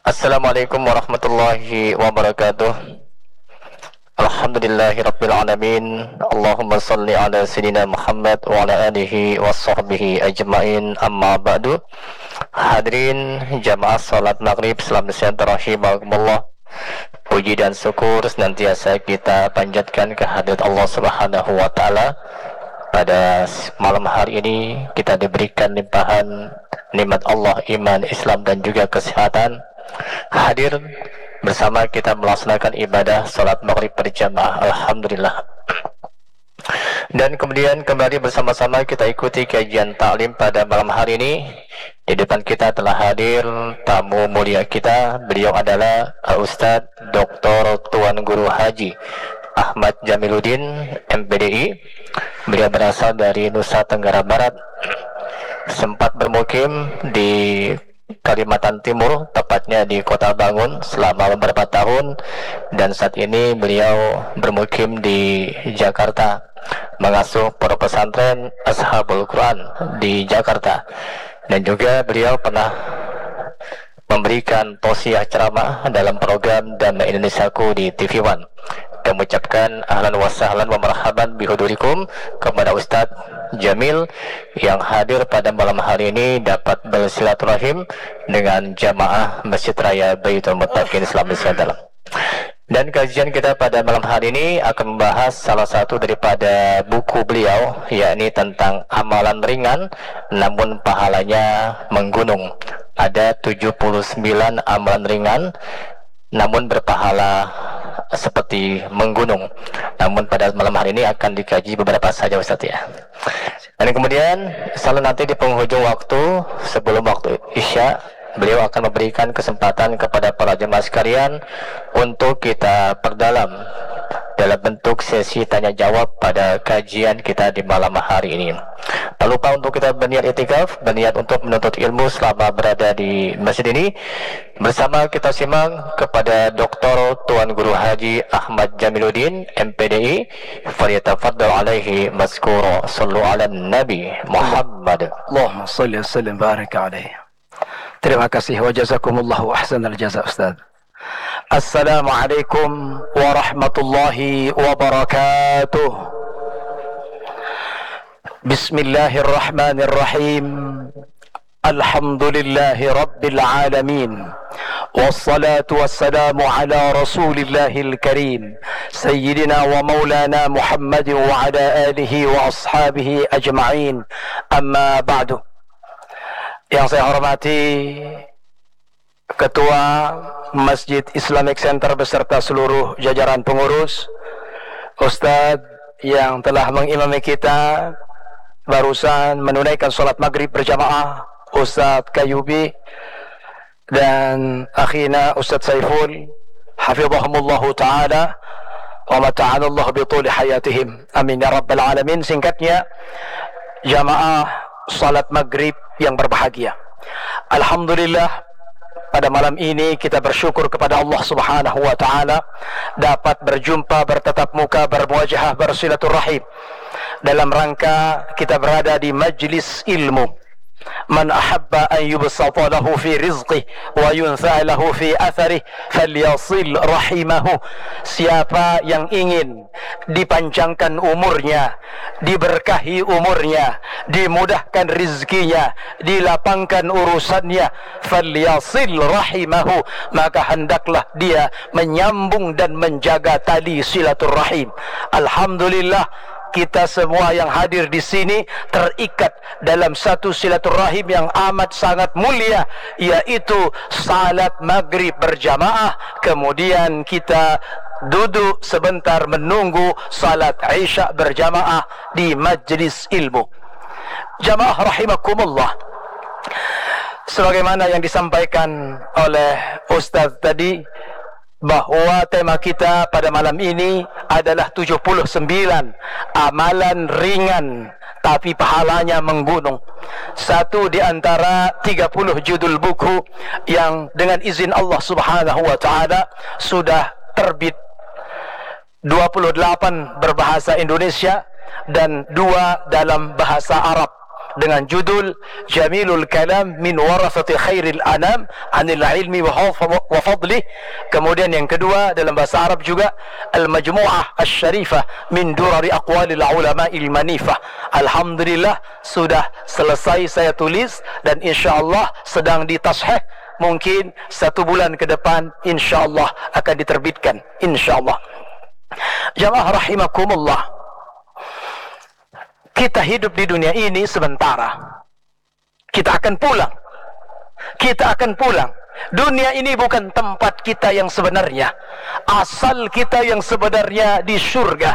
Assalamualaikum warahmatullahi wabarakatuh. Alhamdulillahi rabbil alamin. Allahumma salli ala sayyidina Muhammad wa ala alihi wa sahbihi ajma'in, amma ba'du. Hadirin jamaah salat maghrib, selamat siang rahimakumullah. Puji dan syukur senantiasa kita panjatkan kehadirat Allah Subhanahu wa taala. Pada malam hari ini kita diberikan limpahan nikmat Allah, iman, Islam dan juga kesehatan. Hadir bersama kita melaksanakan ibadah salat maghrib berjamaah, alhamdulillah. Dan kemudian kembali bersama-sama kita ikuti kajian taklim pada malam hari ini. Di depan kita telah hadir tamu mulia kita. Beliau adalah Ustadz Dr. Tuan Guru Haji Ahmad Jamiluddin, MPDI. Beliau berasal dari Nusa Tenggara Barat, sempat bermukim di Kalimantan Timur, tepatnya di Kota Bangun selama beberapa tahun, dan saat ini beliau bermukim di Jakarta, mengasuh pondok pesantren Ashabul Quran di Jakarta. Dan juga beliau pernah memberikan tausiah ceramah dalam program Damai Indonesiaku di TV One. Kami ucapkan ahlan wa sahlan wa marhaban bihudurikum kepada Ustadz Jamil yang hadir pada malam hari ini dapat bersilaturahim dengan jamaah Masjid Raya Baitul Muttaqin Islam Nusantara. Dan kajian kita pada malam hari ini akan membahas salah satu daripada buku beliau, yakni tentang amalan ringan namun pahalanya menggunung. Ada 79 amalan ringan namun berpahala seperti menggunung. Namun pada malam hari ini akan dikaji beberapa saja, Ustaz, ya. Dan kemudian selalu nanti di penghujung waktu, sebelum waktu Isya, beliau akan memberikan kesempatan kepada para jemaah sekalian untuk kita perdalam dalam bentuk sesi tanya jawab pada kajian kita di malam hari ini. Tak lupa untuk kita berniat itikaf, berniat untuk menuntut ilmu selama berada di masjid ini. Bersama kita simak kepada Dr. Tuan Guru Haji Ahmad Jamiluddin, MPDI. Falyatafaddal alaihi mazkura. Sallu ala Nabi Muhammad. Allahumma salli wa sallim barik alaihi. Terima kasih wa jazakumullahu ahsanal jaza, Ustaz. Assalamualaikum warahmatullahi wabarakatuh. Bismillahirrahmanirrahim. Alhamdulillahi rabbil alamin. Wassalatu wassalamu ala rasulillahil karim Sayyidina wa maulana Muhammad wa ala alihi wa ashabihi ajma'in. Amma ba'du. Yang saya hormati Ketua Masjid Islamic Center beserta seluruh jajaran pengurus, Ustadz yang telah mengimami kita barusan menunaikan sholat maghrib berjamaah, Ustadz Kayubi, dan akhina Ustadz Saiful, hafizahumullahu ta'ala wa mata'anallahu bituli hayatihim, amin ya rabbal alamin. Singkatnya, jamaah sholat maghrib yang berbahagia, alhamdulillah, pada malam ini kita bersyukur kepada Allah Subhanahu wa taala dapat berjumpa, bertatap muka, bermuajahah, bersilaturahim dalam rangka kita berada di majlis ilmu. Man ahabba an yubsata lahu fi rizqih wa yuntha lahu fi atharih falyasil rahimahu. Siapa yang ingin dipanjangkan umurnya, diberkahi umurnya, dimudahkan rizkinya, dilapangkan urusannya, falyasil rahimahu, maka hendaklah dia menyambung dan menjaga tali silaturahim. Alhamdulillah, kita semua yang hadir di sini terikat dalam satu silaturahim yang amat sangat mulia, yaitu salat maghrib berjamaah. Kemudian kita duduk sebentar menunggu salat isya berjamaah di majlis ilmu. Jamaah rahimakumullah, sebagaimana yang disampaikan oleh Ustaz tadi, bahwa tema kita pada malam ini adalah 79 amalan ringan tapi pahalanya menggunung. Satu di antara 30 judul buku yang dengan izin Allah Subhanahu wa taala sudah terbit, 28 berbahasa Indonesia dan 2 dalam bahasa Arab. dengan judul Jamilul Kalam min Warathati Khairil Anam Anil Ilmi wa Fadlih. Kemudian yang kedua dalam bahasa Arab juga Al-Majmu'ah Asy-Syarifah min Durari Aqwalil Ulama'il Manifah. Alhamdulillah sudah selesai saya tulis dan insya-Allah sedang ditashih. Mungkin 1 bulan ke depan insya-Allah akan diterbitkan insya-Allah. Jamaah rahimakumullah, kita hidup di dunia ini sementara. Kita akan pulang. Kita akan pulang. Dunia ini bukan tempat kita yang sebenarnya. Asal kita yang sebenarnya di surga.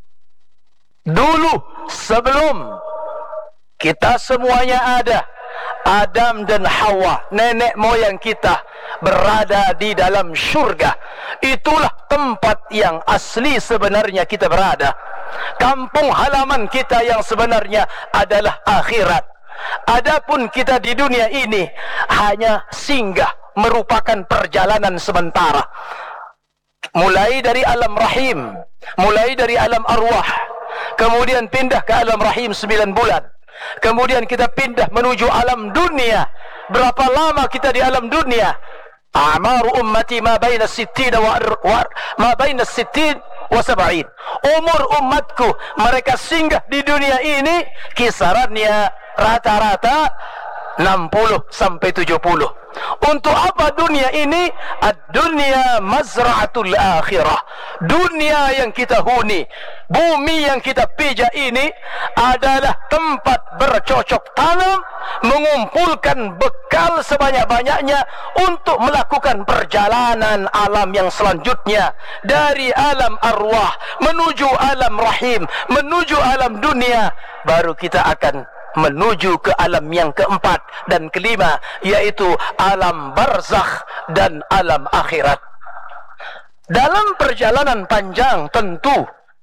Dulu sebelum kita semuanya ada, Adam dan Hawa, nenek moyang kita berada di dalam surga. Itulah tempat yang asli sebenarnya kita berada. Kampung halaman kita yang sebenarnya adalah akhirat. Adapun kita di dunia ini hanya singgah, merupakan perjalanan sementara. Mulai dari alam rahim, mulai dari alam arwah, kemudian pindah ke alam rahim 9 bulan. Kemudian kita pindah menuju alam dunia. Berapa lama kita di alam dunia? A'maru ummati ma baina 60 ma baina 60 wa 70. Umur umatku, mereka singgah di dunia ini kisarannya rata-rata 60 sampai 70. Untuk apa dunia ini? Ad-dunya mazra'atul akhirah. Dunia yang kita huni, bumi yang kita pijak ini adalah tempat bercocok tanam, mengumpulkan bekal sebanyak-banyaknya untuk melakukan perjalanan alam yang selanjutnya. Dari alam arwah menuju alam rahim, menuju alam dunia, baru kita akan menuju ke alam yang keempat dan kelima, yaitu alam barzakh dan alam akhirat. Dalam perjalanan panjang tentu,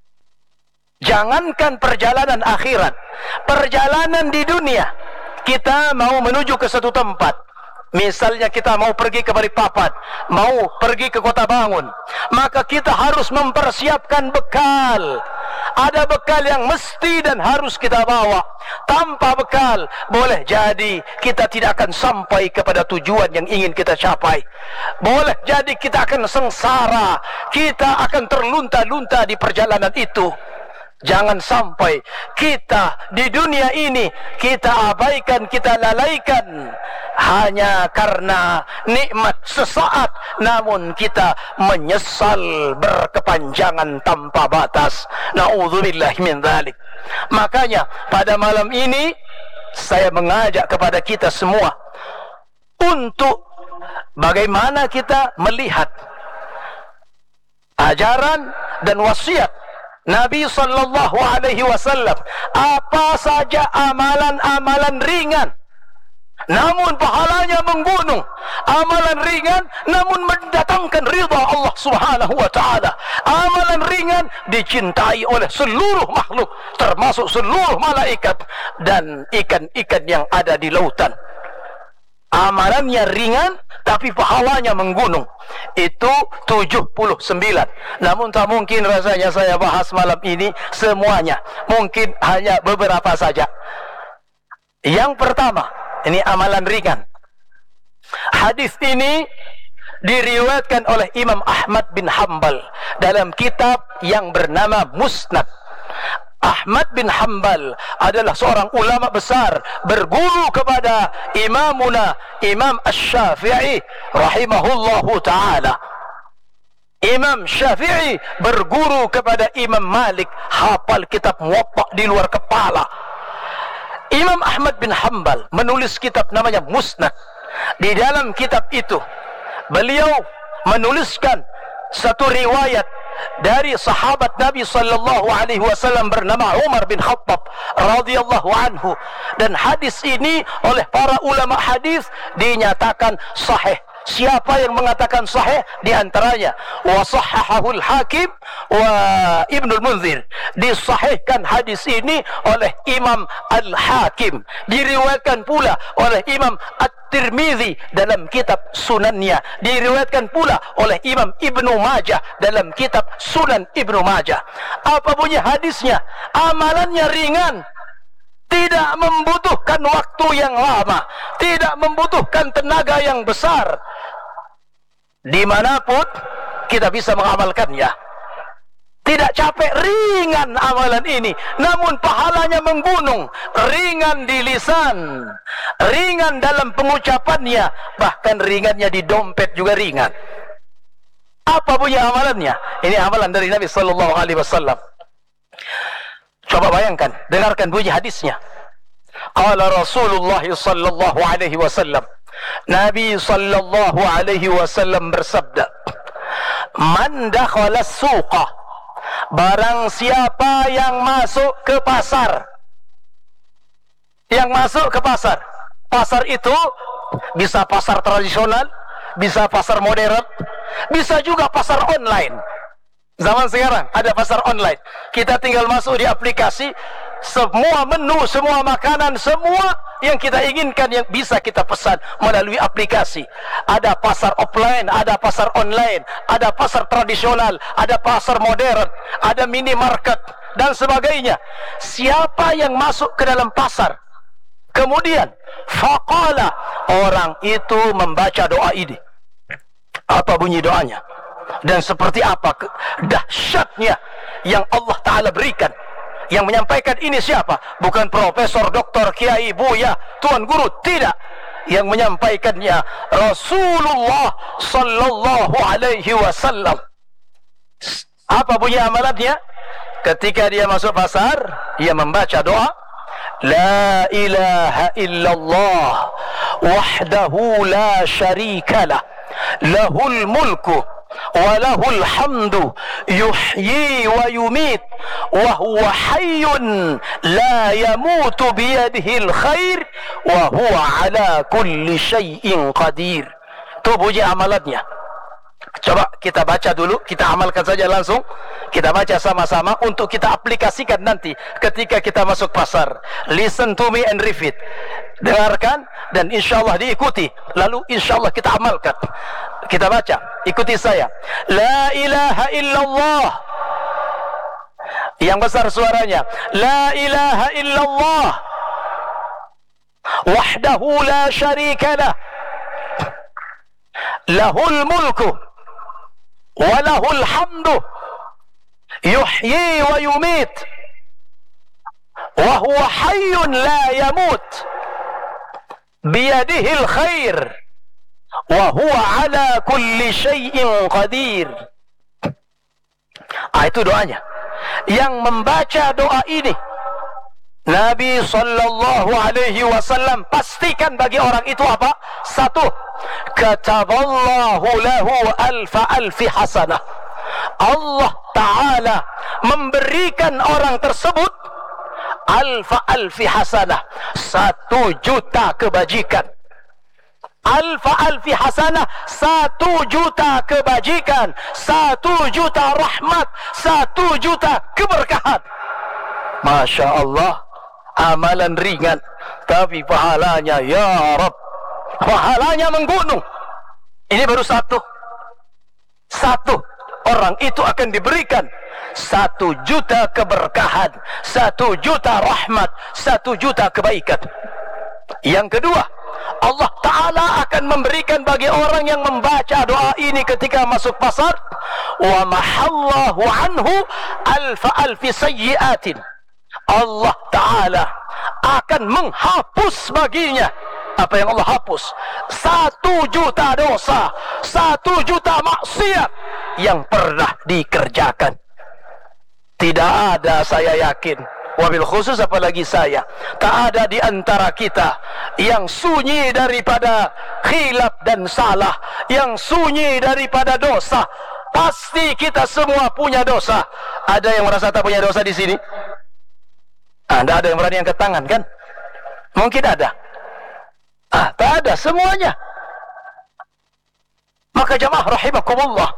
jangankan perjalanan akhirat, perjalanan di dunia, kita mau menuju ke satu tempat. Misalnya kita mau pergi ke Balikpapan, mau pergi ke Kota Bangun, maka kita harus mempersiapkan bekal. Ada bekal yang mesti dan harus kita bawa. Tanpa bekal, boleh jadi kita tidak akan sampai kepada tujuan yang ingin kita capai. Boleh jadi kita akan sengsara, kita akan terlunta-lunta di perjalanan itu. Jangan sampai kita di dunia ini kita abaikan, kita lalaikan hanya karena nikmat sesaat, namun kita menyesal berkepanjangan tanpa batas. Na'udzubillah min dzalik. Makanya pada malam ini saya mengajak kepada kita semua untuk bagaimana kita melihat ajaran dan wasiat Nabi sallallahu alaihi wasallam. Apa saja amalan-amalan ringan namun pahalanya menggunung, amalan ringan namun mendatangkan ridha Allah Subhanahu wa taala, amalan ringan dicintai oleh seluruh makhluk termasuk seluruh malaikat dan ikan-ikan yang ada di lautan. Amalannya ringan tapi pahalanya menggunung. Itu 79. Namun tak mungkin rasanya saya bahas malam ini semuanya. Mungkin hanya beberapa saja. Yang pertama, ini amalan ringan. Hadis ini diriwayatkan oleh Imam Ahmad bin Hanbal dalam kitab yang bernama Musnad. Ahmad bin Hanbal adalah seorang ulama besar, berguru kepada imamuna Imam Asy-Syafi'i rahimahullahu ta'ala. Imam Syafi'i berguru kepada Imam Malik, hafal kitab Muwatta di luar kepala. Imam Ahmad bin Hanbal menulis kitab namanya Musnad. Di dalam kitab itu beliau menuliskan satu riwayat dari sahabat Nabi sallallahu alaihi wasallam bernama Umar bin Khattab radhiyallahu anhu, dan hadis ini oleh para ulama hadis dinyatakan sahih. Siapa yang mengatakan sahih? Di antaranya wa sahhahahu al-Hakim wa Ibnu al-Munzir. Disahihkan hadis ini oleh Imam Al-Hakim, diriwayatkan pula oleh Imam At-Tirmidzi dalam kitab Sunannya, diriwayatkan pula oleh Imam Ibnu Majah dalam kitab Sunan Ibnu Majah. Apa bunyi hadisnya? Amalannya ringan tidak membutuhkan waktu yang lama, tidak membutuhkan tenaga yang besar. Dimanapun kita bisa mengamalkannya. Tidak capek, ringan amalan ini, namun pahalanya menggunung. Ringan di lisan, ringan dalam pengucapannya, bahkan ringannya di dompet juga ringan. Apa bunyi amalannya? Ini amalan dari Nabi sallallahu alaihi wasallam. Coba bayangkan, dengarkan bunyi hadisnya. Qala Rasulullah sallallahu alaihi wasallam. Nabi sallallahu alaihi wasallam bersabda, "Man dakhala as-suqa," barang siapa yang masuk ke pasar. Yang masuk ke pasar. Pasar itu bisa pasar tradisional, bisa pasar modern, bisa juga pasar online. Zaman sekarang ada pasar online. Kita tinggal masuk di aplikasi, semua menu, semua makanan, semua yang kita inginkan yang bisa kita pesan melalui aplikasi. Ada pasar offline, ada pasar online, ada pasar tradisional, ada pasar modern, ada minimarket dan sebagainya. Siapa yang masuk ke dalam pasar, kemudian faqala, orang itu membaca doa ini. Apa bunyi doanya? Dan seperti apa dahsyatnya yang Allah Ta'ala berikan. Yang menyampaikan ini siapa? Bukan profesor, doktor, kiai, buya, tuan guru, tidak. Yang menyampaikannya Rasulullah sallallahu alaihi wasallam. Apa bunyi amalannya? Ketika dia masuk pasar, dia membaca doa, La ilaha illallah wahdahu la syarikalah, lahul mulku وله الحمد يحيي ويميت وهو حي لا يموت بيده الخير وهو على كل شيء قدير. Itu bunyi amalannya. Coba kita baca dulu, kita amalkan saja langsung. Kita baca sama-sama untuk kita aplikasikan nanti ketika kita masuk pasar. Listen to me and repeat. Dengarkan dan insyaAllah diikuti. Lalu insyaAllah kita amalkan. Kita baca, ikuti saya. La ilaha illallah. Yang besar suaranya. La ilaha illallah. Wahdahu la syarikalah. Lahul mulku. Walahul hamdu. Yuhyi wa yumit. Wa huwa hayyun la yamut. Biyadihil khair. Wa huwa ala kulli syai'in qadir. Itu doanya. Yang membaca doa ini, Nabi sallallahu alaihi wasallam pastikan bagi orang itu apa? Satu, kataballahu lahu alfi hasanah. Allah Ta'ala memberikan orang tersebut alfi hasanah, 1.000.000 kebajikan. Alfi hasanah, 1.000.000 kebajikan, 1.000.000 rahmat, 1.000.000 keberkahan. Masya Allah, amalan ringan, tapi pahalanya, ya Rabb, pahalanya menggunung. Ini baru satu. Orang itu akan diberikan 1.000.000 keberkahan, 1.000.000 rahmat, 1.000.000 kebaikan. Yang kedua, Allah Ta'ala akan memberikan bagi orang yang membaca doa ini ketika masuk pasar, wa mahallahu anhu alfi sayyiatin. Allah Ta'ala akan menghapus baginya apa yang Allah hapus, 1.000.000 dosa, 1.000.000 maksiat yang pernah dikerjakan. Tidak ada, saya yakin, wabil khusus apalagi saya, tak ada di antara kita yang sunyi daripada khilaf dan salah, yang sunyi daripada dosa. Pasti kita semua punya dosa. Ada yang merasa tak punya dosa di sini? Anda ada yang berani angkat tangan kan? Mungkin ada. Tak ada, semuanya. Maka jamaah rahimakumullah,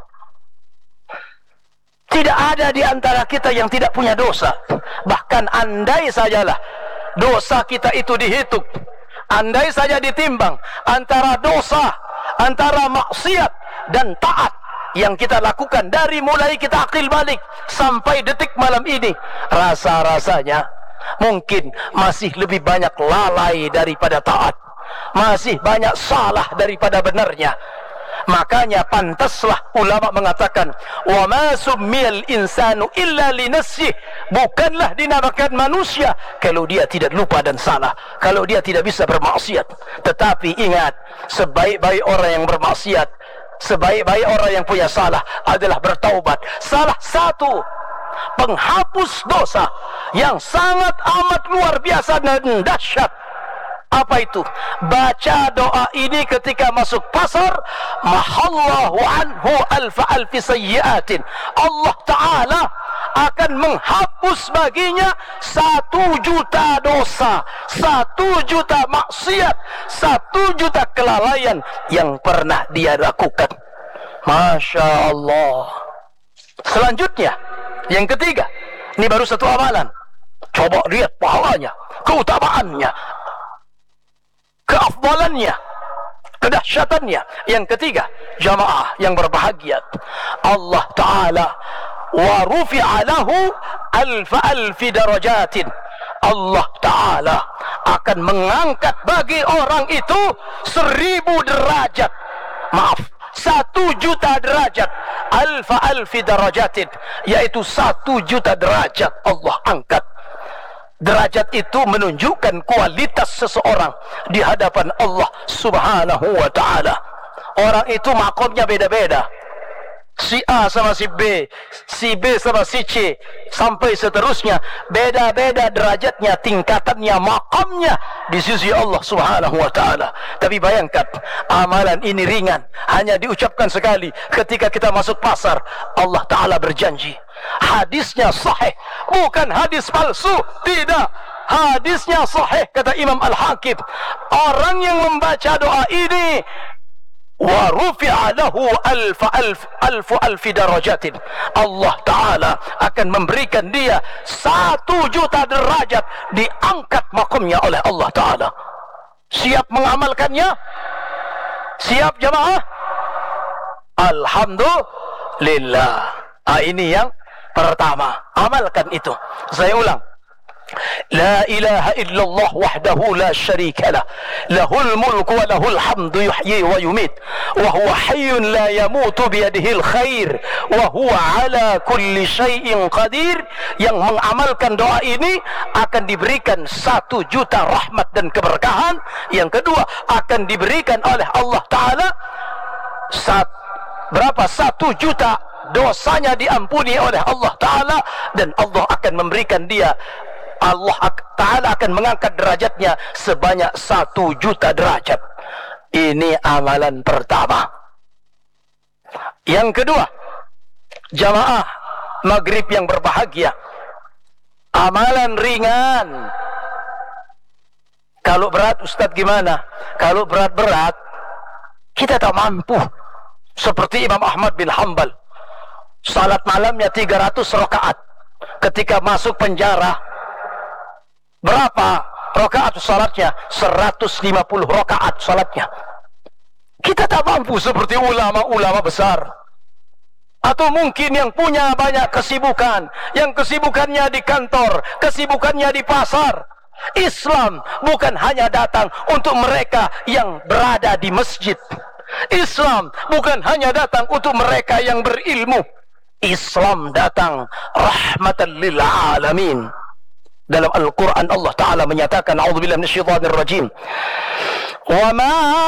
tidak ada di antara kita yang tidak punya dosa. Bahkan andai sajalah dosa kita itu dihitung, andai saja ditimbang antara dosa, antara maksiat dan taat yang kita lakukan dari mulai kita akil balik sampai detik malam ini, rasa-rasanya mungkin masih lebih banyak lalai daripada taat, masih banyak salah daripada benarnya. Makanya pantaslah ulama mengatakan, wa ma summiyal insanu illa linafsihi, bukanlah dinamakan manusia kalau dia tidak lupa dan salah, kalau dia tidak bisa bermaksiat. Tetapi ingat, sebaik-baik orang yang bermaksiat, sebaik-baik orang yang punya salah adalah bertaubat. Salah satu penghapus dosa yang sangat amat luar biasa dan dahsyat, apa itu? Baca doa ini ketika masuk pasar. Mahallahu anhu alfi sayyiatin. Allah Ta'ala akan menghapus baginya 1 juta dosa, 1 juta maksiat, 1 juta kelalaian yang pernah dia lakukan. Masya Allah. Selanjutnya, yang ketiga, ini baru satu amalan. Coba lihat pahalanya, keutamaannya, keafdalannya, kedahsyatannya. Yang ketiga, jamaah yang berbahagia, Allah Ta'ala wa rufi'a lahu alfi darajatin. Allah Ta'ala akan mengangkat bagi orang itu 1000 derajat. Maaf, 1 juta derajat. Alfi darajatin, yaitu 1 juta derajat Allah angkat. Derajat itu menunjukkan kualitas seseorang di hadapan Allah Subhanahu wa Ta'ala. Orang itu makomnya beda-beda. Si A sama si B, si B sama si C, sampai seterusnya. Beda-beda derajatnya, tingkatannya, makamnya di sisi Allah Subhanahu wa Ta'ala. Tapi bayangkan, amalan ini ringan, hanya diucapkan sekali ketika kita masuk pasar. Allah Ta'ala berjanji, hadisnya sahih, bukan hadis palsu, tidak, hadisnya sahih, kata Imam Al-Hakim. Orang yang membaca doa ini, wa rufi'a lahu alfi darajatin, Allah Ta'ala akan memberikan dia 1 juta derajat, diangkat makamnya oleh Allah Ta'ala. Siap mengamalkannya? Siap jamaah? Alhamdulillah. Ini yang pertama, amalkan itu. Saya ulang. La ilaha illallah wahdahu la syarika lah, lahul mulku wa lahul hamdu yuhyi wa yumit, wa huwa hayyun la yamutu biyadihil khair, wa huwa ala kulli syai'in qadir. Yang mengamalkan doa ini akan diberikan 1 juta rahmat dan keberkahan. Yang kedua, akan diberikan oleh Allah Ta'ala berapa? 1 juta dosanya diampuni oleh Allah Ta'ala, dan Allah akan memberikan dia, Allah Ta'ala akan mengangkat derajatnya sebanyak 1 juta derajat. Ini amalan pertama. Yang kedua, jamaah maghrib yang berbahagia, amalan ringan. Kalau berat, Ustadz gimana? Kalau berat-berat, kita tak mampu. Seperti Imam Ahmad bin Hanbal, salat malamnya 300 rakaat. Ketika masuk penjara, berapa rakaat salatnya? 150 rakaat salatnya. Kita tak mampu seperti ulama-ulama besar. Atau mungkin yang punya banyak kesibukan, yang kesibukannya di kantor, kesibukannya di pasar. Islam bukan hanya datang untuk mereka yang berada di masjid. Islam bukan hanya datang untuk mereka yang berilmu. Islam datang rahmatan lil alamin. Dalam Al-Quran Allah Ta'ala menyatakan, a'udzubillahi minasyaitonir rajim, wa ma